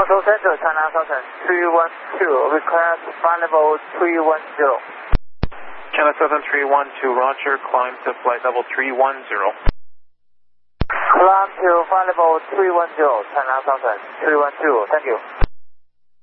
Control Center, China Southern 312, request flight level 310. China Southern 312, Roger, climb to flight level 310. Climb to flight level 310, China Southern 312, thank you.